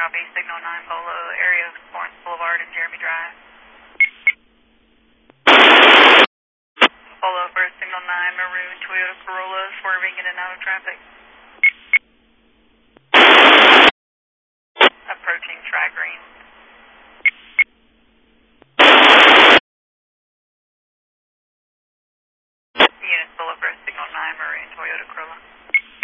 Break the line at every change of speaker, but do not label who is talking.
copy, signal 9 Bolo, area of Florence Boulevard and Jeremy Drive. Bolo for signal 9, maroon Toyota Corolla, swerving in and out of traffic.